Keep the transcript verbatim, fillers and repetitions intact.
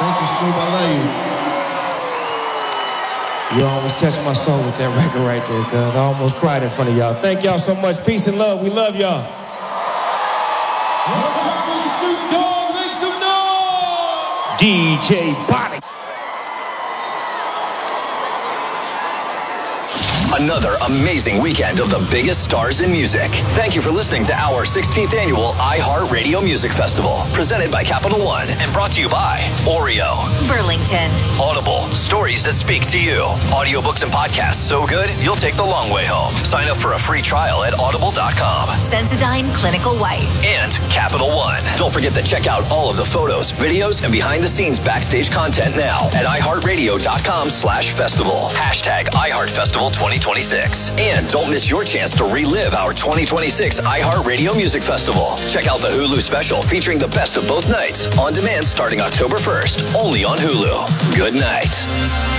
Thank you, Snoop. I love you. You almost touched my soul with that record right there, cuz I almost cried in front of y'all. Thank y'all so much. Peace and love. We love y'all. What's up with Snoop Dogg? Make some noise! D J Body. Another amazing weekend of the biggest stars in music. Thank you for listening to our sixteenth annual iHeartRadio Music Festival, presented by Capital One and brought to you by Oreo, Burlington, Audible, stories that speak to you. Audiobooks and podcasts so good, you'll take the long way home. Sign up for a free trial at audible dot com. Sensodyne Clinical White, And Capital One. Don't forget to check out all of the photos, videos, and behind-the-scenes backstage content now at i heart radio dot com slash festival. Hashtag iHeartFestival twenty twenty-six. And don't miss your chance to relive our twenty twenty-six iHeartRadio Music Festival. Check out the Hulu special featuring the best of both nights on demand starting October first, only on Hulu. Good night.